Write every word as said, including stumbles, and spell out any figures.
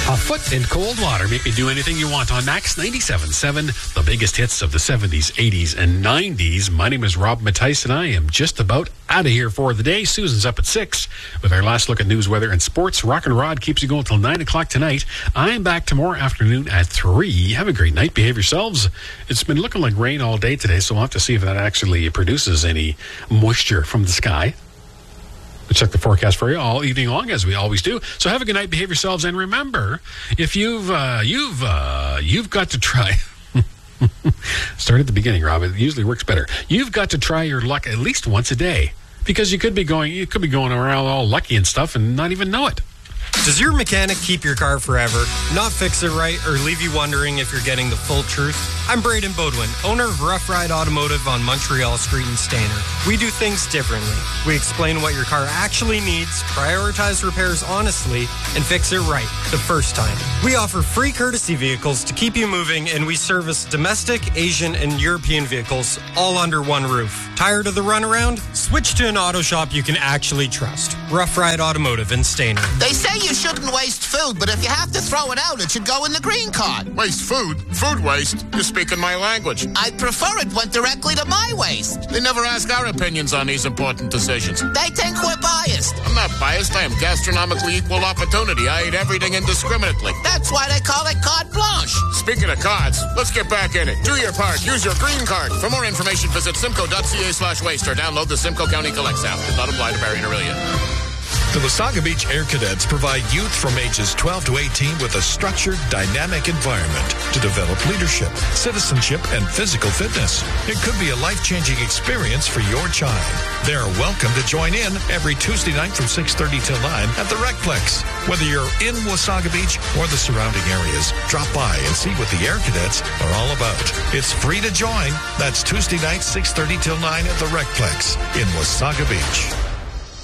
A foot in cold water. Make me do anything you want on Max ninety-seven point seven, the biggest hits of the seventies, eighties, and nineties. My name is Rob Matthijs, and I am just about out of here for the day. Susan's up at six with our last look at news, weather, and sports. Rock and Rod keeps you going until nine o'clock tonight. I'm back tomorrow afternoon at three. Have a great night. Behave yourselves. It's been looking like rain all day today, so we'll have to see if that actually produces any moisture from the sky. We'll check the forecast for you all evening long, as we always do. So have a good night, behave yourselves, and remember, if you've uh, you've uh, you've got to try. Start at the beginning, Rob. It usually works better. You've got to try your luck at least once a day, because you could be going you could be going around all lucky and stuff and not even know it. Does your mechanic keep your car forever, not fix it right, or leave you wondering if you're getting the full truth? I'm Braden Bodwin, owner of Rough Ride Automotive on Montreal Street in Stayner. We do things differently. We explain what your car actually needs, prioritize repairs honestly, and fix it right the first time. We offer free courtesy vehicles to keep you moving, and we service domestic, Asian, and European vehicles all under one roof. Tired of the runaround? Switch to an auto shop you can actually trust. Rough Ride Automotive in Stayner. They say you shouldn't waste food, but if you have to throw it out, it should go in the green cart. Waste food? Food waste? You're speaking my language. I'd prefer it went directly to my waste. They never ask our opinions on these important decisions. They think we're biased. I'm not biased. I am gastronomically equal opportunity. I eat everything indiscriminately. That's why they call it carte blanche. Speaking of cards, let's get back in it. Do your part. Use your green card. For more information, visit simcoe.ca slash waste or download the Simcoe County Collects app. Does not apply to Barrie and Aurelia. The Wasaga Beach Air Cadets provide youth from ages twelve to eighteen with a structured, dynamic environment to develop leadership, citizenship, and physical fitness. It could be a life-changing experience for your child. They are welcome to join in every Tuesday night from six thirty till nine at the Recplex. Whether you're in Wasaga Beach or the surrounding areas, drop by and see what the Air Cadets are all about. It's free to join. That's Tuesday night, six thirty till nine at the Recplex in Wasaga Beach.